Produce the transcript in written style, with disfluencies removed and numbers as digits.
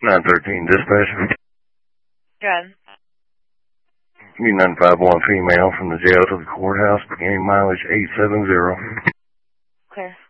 913 dispatch. Good. U951 female from the jail to the courthouse, beginning mileage 870. Clear.